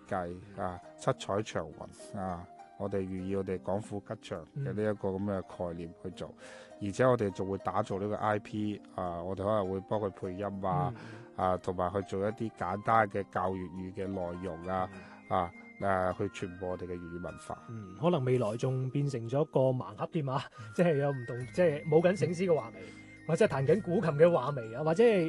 計啊，七彩祥雲啊，我哋寓意我哋廣府吉祥嘅呢一個咁嘅概念去做，而且我哋仲會打造呢個 IP 啊，我哋可能會幫佢配音啊，同埋去做一啲簡單嘅教粵語嘅內容去傳播我哋嘅粵語文化。 可能未來仲變成咗一個盲盒添啊，即係有唔同，即係舞緊醒獅嘅畫眉，或者係彈緊古琴嘅畫眉啊，或者係